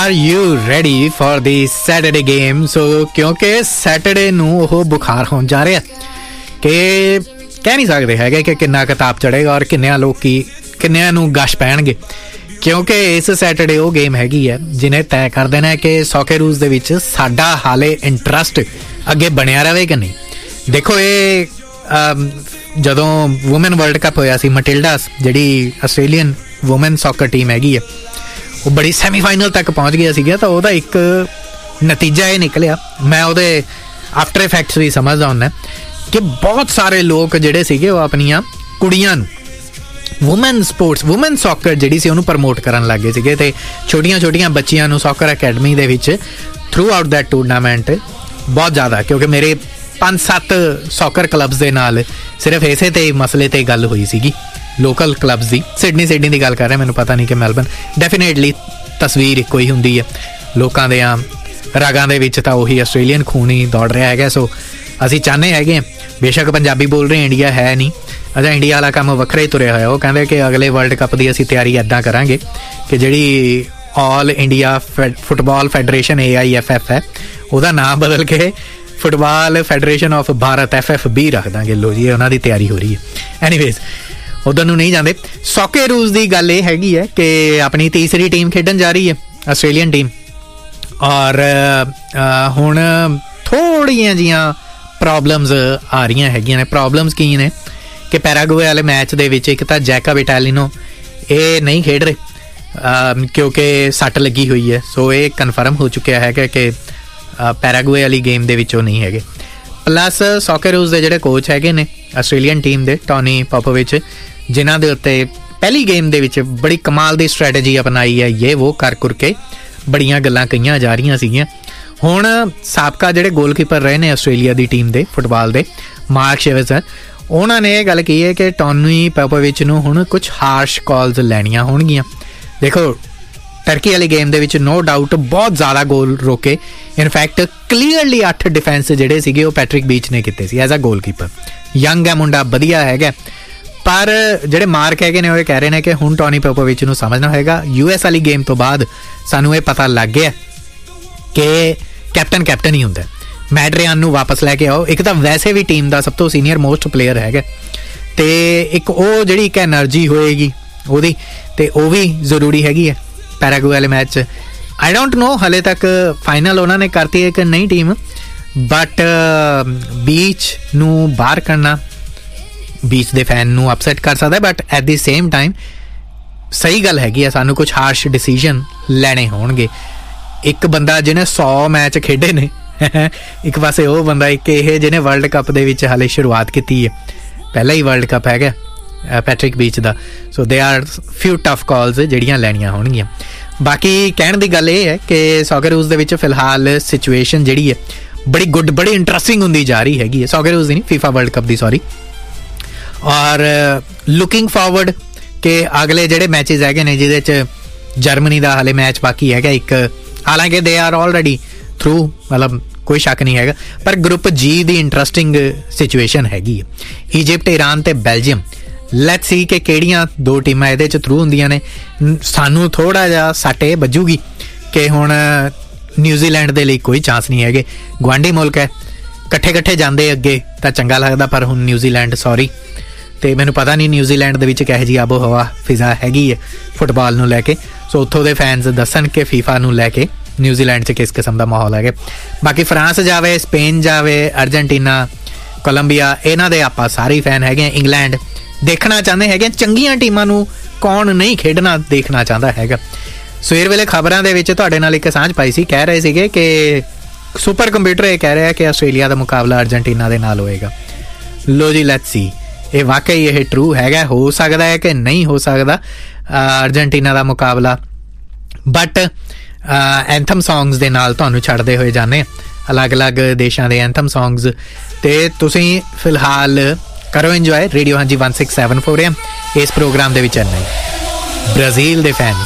Are you ready for the Saturday game? ਸੋ ਕਿਉਂਕਿ Saturday ਨੂੰ ਉਹ ਬੁਖਾਰ ਹੋਣ ਜਾ ਰਿਹਾ ਕਿ ਕਹਿ ਨਹੀਂ ਸਕਦੇ ਹੈਗੇ ਕਿ ਕਿੰਨਾ ਕਿਤਾਬ ਚੜ੍ਹੇਗਾ ਔਰ ਕਿੰਨਿਆਂ ਨੂੰ ਗਸ਼ ਪੈਣਗੇ, ਕਿਉਂਕਿ ਇਸ ਸੈਟਰਡੇ ਉਹ ਗੇਮ ਹੈਗੀ ਹੈ ਜਿਹਨੇ ਤੈਅ ਕਰ ਦੇਣਾ ਕਿ ਸੌਕਰੂਜ਼ ਦੇ ਵਿੱਚ ਸਾਡਾ ਹਾਲੇ ਇੰਟਰਸਟ ਅੱਗੇ ਬਣਿਆ ਰਹੇ ਕਿ ਨਹੀਂ। ਦੇਖੋ, ਇਹ ਜਦੋਂ ਵੂਮਨ ਵਰਲਡ ਕੱਪ ਹੋਇਆ ਸੀ, ਮਟਿਲਡਾਸ ਜਿਹੜੀ ਆਸਟ੍ਰੇਲੀਅਨ ਵੂਮਨ ਸੌਕਰ ਟੀਮ ਹੈਗੀ ਹੈ ਉਹ ਬੜੀ ਸੈਮੀਫਾਈਨਲ ਤੱਕ ਪਹੁੰਚ ਗਿਆ ਸੀਗਾ, ਤਾਂ ਉਹਦਾ ਇੱਕ ਨਤੀਜਾ ਇਹ ਨਿਕਲਿਆ, ਮੈਂ ਉਹਦੇ ਆਫਟਰ ਇਫੈਕਟਸ ਵੀ ਸਮਝਦਾ ਹੁੰਦਾ ਕਿ ਬਹੁਤ ਸਾਰੇ ਲੋਕ ਜਿਹੜੇ ਸੀਗੇ ਉਹ ਆਪਣੀਆਂ ਕੁੜੀਆਂ ਨੂੰ ਵੂਮਨ ਸੌਕਰ ਜਿਹੜੀ ਸੀ ਉਹਨੂੰ ਪ੍ਰਮੋਟ ਕਰਨ ਲੱਗ ਗਏ ਸੀਗੇ, ਅਤੇ ਛੋਟੀਆਂ ਬੱਚੀਆਂ ਨੂੰ ਸੌਕਰ ਅਕੈਡਮੀ ਦੇ ਵਿੱਚ ਥਰੂ ਆਊਟ ਦੈਟ ਟੂਰਨਾਮੈਂਟ ਬਹੁਤ ਜ਼ਿਆਦਾ, ਕਿਉਂਕਿ ਮੇਰੇ 5-7 ਸੌਕਰ ਕਲੱਬਸ ਦੇ ਨਾਲ ਸਿਰਫ ਇਸੇ ਤੇ ਮਸਲੇ ਤੇ ਗੱਲ ਹੋਈ ਸੀਗੀ, ਲੋਕਲ ਕਲੱਬਸ ਦੀ। ਸਿਡਨੀ ਦੀ ਗੱਲ ਕਰ ਰਿਹਾ, ਮੈਨੂੰ ਪਤਾ ਨਹੀਂ ਕਿ ਮੈਲਬਨ। ਡੈਫੀਨੇਟਲੀ ਤਸਵੀਰ ਇੱਕੋ ਹੀ ਹੁੰਦੀ ਹੈ, ਲੋਕਾਂ ਦੇ ਰਗਾਂ ਦੇ ਵਿੱਚ ਤਾਂ ਉਹੀ ਆਸਟ੍ਰੇਲੀਅਨ ਖੂਨ ਹੀ ਦੌੜ ਰਿਹਾ ਹੈਗਾ। ਸੋ ਅਸੀਂ ਚਾਹੁੰਦੇ ਹੈਗੇ, ਬੇਸ਼ੱਕ ਪੰਜਾਬੀ ਬੋਲ ਰਹੇ, ਇੰਡੀਆ ਹੈ ਨਹੀਂ ਅਜਾ, ਇੰਡੀਆ ਵਾਲਾ ਕੰਮ ਵੱਖਰਾ ਹੀ ਤੁਰਿਆ ਹੋਇਆ। ਉਹ ਕਹਿੰਦੇ ਕਿ ਅਗਲੇ ਵਰਲਡ ਕੱਪ ਦੀ ਅਸੀਂ ਤਿਆਰੀ ਇੱਦਾਂ ਕਰਾਂਗੇ ਕਿ ਜਿਹੜੀ all India football federation AIFF ਹੈ ਉਹਦਾ ਨਾਮ ਬਦਲ ਕੇ football federation of Bharat FFB ਰੱਖ ਦਾਂਗੇ। ਲੋ ਜੀ, ਉਹਨਾਂ ਦੀ ਤਿਆਰੀ ਹੋ ਰਹੀ ਹੈ। ਐਨੀਵੇਜ਼, ਉਧਰ ਨੂੰ ਨਹੀਂ ਜਾਂਦੇ। ਸੌਕਰੂਜ਼ ਦੀ ਗੱਲ ਇਹ ਹੈਗੀ ਹੈ ਕਿ ਆਪਣੀ ਤੀਸਰੀ ਟੀਮ ਖੇਡਣ ਜਾ ਰਹੀ ਹੈ, ਆਸਟ੍ਰੇਲੀਅਨ ਟੀਮ, ਔਰ ਹੁਣ ਥੋੜ੍ਹੀਆਂ ਜਿਹੀਆਂ ਪ੍ਰੋਬਲਮਸ ਆ ਰਹੀਆਂ ਹੈਗੀਆਂ ਨੇ। ਪ੍ਰੋਬਲਮਸ ਕੀ ਨੇ ਕਿ ਪੈਰਾਗੁਏ ਵਾਲੇ ਮੈਚ ਦੇ ਵਿੱਚ ਇੱਕ ਤਾਂ ਜੈਕਬ ਇਟਾਲੀਨੋ ਇਹ ਨਹੀਂ ਖੇਡ ਰਹੇ ਕਿਉਂਕਿ ਸੱਟ ਲੱਗੀ ਹੋਈ ਹੈ। ਸੋ ਇਹ ਕਨਫਰਮ ਹੋ ਚੁੱਕਿਆ ਹੈਗਾ ਕਿ ਪੈਰਾਗੁਏ ਵਾਲੀ ਗੇਮ ਦੇ ਵਿੱਚੋਂ ਨਹੀਂ ਹੈਗੇ। ਪਲੱਸ ਸੌਕਰੂਜ਼ ਦੇ ਜਿਹੜੇ ਕੋਚ ਹੈਗੇ ਨੇ ਆਸਟ੍ਰੇਲੀਅਨ ਟੀਮ ਦੇ, ਟੋਨੀ ਪੋਪੋਵਿਚ, ਜਿਨ੍ਹਾਂ ਦੇ ਉੱਤੇ ਪਹਿਲੀ ਗੇਮ ਦੇ ਵਿੱਚ ਬੜੀ ਕਮਾਲ ਦੀ ਸਟ੍ਰੈਟਜੀ ਅਪਣਾਈ ਹੈ, ਇਹ ਉਹ ਕਰ ਕੇ ਬੜੀਆਂ ਗੱਲਾਂ ਕਹੀਆਂ ਜਾ ਰਹੀਆਂ ਸੀਗੀਆਂ। ਹੁਣ ਸਾਬਕਾ ਜਿਹੜੇ ਗੋਲਕੀਪਰ ਰਹੇ ਨੇ ਆਸਟ੍ਰੇਲੀਆ ਦੀ ਟੀਮ ਦੇ ਫੁੱਟਬਾਲ ਦੇ, ਮਾਰਕ ਸ਼ੇਵਜ਼ਰ, ਉਹਨਾਂ ਨੇ ਇਹ ਗੱਲ ਕਹੀ ਹੈ ਕਿ ਟੋਨੀ ਪੋਪੋਵਿਚ ਨੂੰ ਹੁਣ ਕੁਝ ਹਾਰਸ਼ ਕਾਲਸ ਲੈਣੀਆਂ ਹੋਣਗੀਆਂ। ਦੇਖੋ, ਟਰਕੀ ਵਾਲੀ ਗੇਮ ਦੇ ਵਿੱਚ ਨੋ ਡਾਊਟ ਬਹੁਤ ਜ਼ਿਆਦਾ ਗੋਲ ਰੋਕੇ, ਇਨਫੈਕਟ ਕਲੀਅਰਲੀ 8 ਡਿਫੈਂਸ ਜਿਹੜੇ ਸੀਗੇ ਉਹ ਪੈਟਰਿਕ ਬੀਚ ਨੇ ਕੀਤੇ ਸੀ ਐਜ਼ ਅ ਗੋਲਕੀਪਰ। ਯੰਗ ਹੈ ਮੁੰਡਾ, ਵਧੀਆ ਹੈਗਾ, ਪਰ ਜਿਹੜੇ ਮਾਰਕ ਹੈਗੇ ਨੇ ਉਹ ਇਹ ਕਹਿ ਰਹੇ ਨੇ ਕਿ ਹੁਣ ਟੋਨੀ ਪੋਪੋਵਿਚ ਨੂੰ ਸਮਝਣਾ ਹੋਏਗਾ। US ਵਾਲੀ ਗੇਮ ਤੋਂ ਬਾਅਦ ਸਾਨੂੰ ਇਹ ਪਤਾ ਲੱਗ ਗਿਆ ਕਿ ਕੈਪਟਨ ਹੀ ਹੁੰਦਾ। ਮੈਟ ਰਿਆਨ ਨੂੰ ਵਾਪਸ ਲੈ ਕੇ ਆਓ, ਇੱਕ ਤਾਂ ਵੈਸੇ ਵੀ ਟੀਮ ਦਾ ਸਭ ਤੋਂ ਸੀਨੀਅਰ ਮੋਸਟ ਪਲੇਅਰ ਹੈਗਾ, ਅਤੇ ਇੱਕ ਉਹ ਜਿਹੜੀ ਇੱਕ ਐਨਰਜੀ ਹੋਏਗੀ ਉਹਦੀ, ਅਤੇ ਉਹ ਵੀ ਜ਼ਰੂਰੀ ਹੈਗੀ ਹੈ ਪੈਰਾਗੁਏ ਵਾਲੇ ਮੈਚ 'ਚ। ਆਈ ਡੋਂਟ ਨੋ ਹਾਲੇ ਤੱਕ ਫਾਈਨਲ ਉਹਨਾਂ ਨੇ ਕਰਤੀ ਹੈ ਕਿ ਨਹੀਂ ਟੀਮ, ਬਟ ਬੀਚ ਨੂੰ ਬਾਹਰ ਕਰਨਾ ਬੀਚ ਦੇ ਫੈਨ ਨੂੰ ਅਪਸੈਟ ਕਰ ਸਕਦਾ, but at the same time ਸਹੀ ਗੱਲ ਹੈਗੀ ਆ, ਸਾਨੂੰ ਕੁਛ ਹਾਰਸ਼ ਡਿਸੀਜ਼ਨ ਲੈਣੇ ਹੋਣਗੇ। ਇੱਕ ਬੰਦਾ ਜਿਹਨੇ 100 ਮੈਚ ਖੇਡੇ ਨੇ ਇੱਕ ਪਾਸੇ ਉਹ ਬੰਦਾ, ਇੱਕ ਇਹ ਜਿਹਨੇ ਵਰਲਡ ਕੱਪ ਦੇ ਵਿੱਚ ਹਾਲੇ ਸ਼ੁਰੂਆਤ ਕੀਤੀ ਹੈ, ਪਹਿਲਾ ਹੀ ਵਰਲਡ ਕੱਪ ਹੈਗਾ Patrick beach the. So they are ਫਿਊ tough ਕਾਲਸ ਜਿਹੜੀਆਂ ਲੈਣੀਆਂ ਹੋਣਗੀਆਂ। ਬਾਕੀ ਕਹਿਣ ਦੀ ਗੱਲ ਇਹ ਹੈ ਕਿ ਸੌਕਰੂਜ਼ ਦੇ ਵਿੱਚ ਫਿਲਹਾਲ ਸਿਚੁਏਸ਼ਨ ਜਿਹੜੀ ਹੈ ਬੜੀ ਗੁੱਡ, ਬੜੀ ਇੰਟਰਸਟਿੰਗ ਹੁੰਦੀ ਜਾ ਰਹੀ ਹੈਗੀ ਹੈ। ਸੌਕਰੂਜ਼ ਦੀ ਨਹੀਂ, FIFA ਵਰਲਡ ਕੱਪ ਦੀ, ਸੌਰੀ। ਔਰ ਲੁਕਿੰਗ ਫਾਰਵਰਡ ਕਿ ਅਗਲੇ ਜਿਹੜੇ ਮੈਚਿਸ ਹੈਗੇ ਨੇ, ਜਿਹਦੇ 'ਚ ਜਰਮਨੀ ਦਾ ਹਾਲੇ ਮੈਚ ਬਾਕੀ ਹੈਗਾ ਇੱਕ, ਹਾਲਾਂਕਿ ਦੇ ਆਰ ਆਲਰੇਡੀ ਥਰੂ, ਮਤਲਬ ਕੋਈ ਸ਼ੱਕ ਨਹੀਂ ਹੈਗਾ, ਪਰ ਗਰੁੱਪ G ਦੀ ਇੰਟਰਸਟਿੰਗ ਸਿਚੁਏਸ਼ਨ ਹੈਗੀ ਹੈ। ਈਜਿਪਟ, ਈਰਾਨ ਤੇ ਬੈਲਜੀਅਮ। ਲੈਟਸ ਸੀ ਕਿ ਕਿਹੜੀਆਂ ਦੋ ਟੀਮਾਂ ਇਹਦੇ 'ਚ ਥਰੂ ਹੁੰਦੀਆਂ ਨੇ। ਸਾਨੂੰ ਥੋੜ੍ਹਾ ਜਿਹਾ ਸੱਟ ਇਹ ਵੱਜੂਗੀ ਕਿ ਹੁਣ ਨਿਊਜ਼ੀਲੈਂਡ ਦੇ ਲਈ ਕੋਈ ਚਾਂਸ ਨਹੀਂ ਹੈਗੇ, ਗੁਆਂਢੀ ਮੁਲਕ ਹੈ, ਇਕੱਠੇ ਜਾਂਦੇ ਅੱਗੇ ਤਾਂ ਚੰਗਾ ਲੱਗਦਾ, ਪਰ ਹੁਣ ਨਿਊਜ਼ੀਲੈਂਡ ਸੌਰੀ। ਅਤੇ ਮੈਨੂੰ ਪਤਾ ਨਹੀਂ ਨਿਊਜ਼ੀਲੈਂਡ ਦੇ ਵਿੱਚ ਕਿਹੋ ਜਿਹੀ ਆਬੋ ਹਵਾ ਫਿਜ਼ਾ ਹੈਗੀ ਹੈ ਫੁੱਟਬਾਲ ਨੂੰ ਲੈ ਕੇ। ਸੋ ਉੱਥੋਂ ਦੇ ਫੈਨਸ ਦੱਸਣ ਕਿ FIFA ਨੂੰ ਲੈ ਕੇ ਨਿਊਜ਼ੀਲੈਂਡ 'ਚ ਕਿਸ ਕਿਸਮ ਦਾ ਮਾਹੌਲ ਹੈਗਾ। ਬਾਕੀ ਫਰਾਂਸ ਜਾਵੇ, ਸਪੇਨ ਜਾਵੇ, ਅਰਜਨਟੀਨਾ, ਕੋਲੰਬੀਆ, ਇਹਨਾਂ ਦੇ ਆਪਾਂ ਸਾਰੇ ਫੈਨ ਹੈਗੇ। ਇੰਗਲੈਂਡ ਦੇਖਣਾ ਚਾਹੁੰਦੇ ਹੈਗੇ, ਚੰਗੀਆਂ ਟੀਮਾਂ ਨੂੰ ਕੌਣ ਨਹੀਂ ਖੇਡਣਾ ਦੇਖਣਾ ਚਾਹੁੰਦਾ ਹੈਗਾ। ਸਵੇਰ ਵੇਲੇ ਖਬਰਾਂ ਦੇ ਵਿੱਚ ਤੁਹਾਡੇ ਨਾਲ ਇੱਕ ਸਾਂਝ ਪਾਈ ਸੀ, ਕਹਿ ਰਹੇ ਸੀਗੇ ਕਿ ਸੁਪਰ ਕੰਪਿਊਟਰ ਇਹ ਕਹਿ ਰਿਹਾ ਕਿ ਆਸਟ੍ਰੇਲੀਆ ਦਾ ਮੁਕਾਬਲਾ ਅਰਜਨਟੀਨਾ ਦੇ ਨਾਲ ਹੋਏਗਾ। ਲੋ ਜੀ, ਲੈਟਸ ਸੀ ਇਹ ਵਾਕਈ ਇਹ ਟਰੂ ਹੈਗਾ, ਹੋ ਸਕਦਾ ਹੈ ਕਿ ਨਹੀਂ ਹੋ ਸਕਦਾ ਅਰਜਨਟੀਨਾ ਦਾ ਮੁਕਾਬਲਾ। ਬਟ ਐਂਥਮ ਸੌਂਗਸ ਦੇ ਨਾਲ ਤੁਹਾਨੂੰ ਛੱਡਦੇ ਹੋਏ ਜਾਂਦੇ ਅਲੱਗ-ਅਲੱਗ ਦੇਸ਼ਾਂ ਦੇ ਐਂਥਮ ਸੌਂਗਸ, ਅਤੇ ਤੁਸੀਂ ਫਿਲਹਾਲ ਕਰੋ ਇੰਜੋਏ। ਰੇਡੀਓ ਹਾਂਜੀ 1674 AM ਇਸ ਪ੍ਰੋਗਰਾਮ ਦੇ ਵਿੱਚ ਚੈਨਈ ਬ੍ਰਾਜ਼ੀਲ ਦੇ ਫੈਨਸ